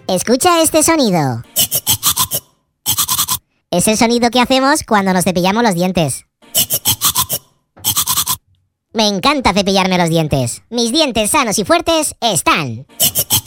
Escucha este sonido. Es el sonido que hacemos cuando nos cepillamos los dientes. Me encanta cepillarme los dientes. Mis dientes sanos y fuertes están.